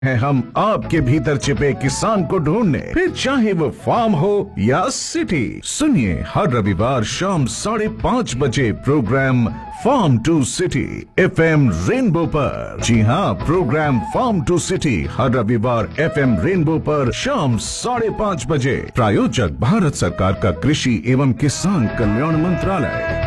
है हम आपके भीतर छिपे किसान को ढूंढने, फिर चाहे वो फार्म हो या सिटी। सुनिए हर रविवार शाम 5:30 बजे programme farm to city FM rainbow पर। जी हाँ, प्रोग्राम फार्म टू सिटी हर रविवार FM रेनबो पर शाम 5:30 बजे। प्रायोजक भारत सरकार का कृषि एवं किसान कल्याण मंत्रालय।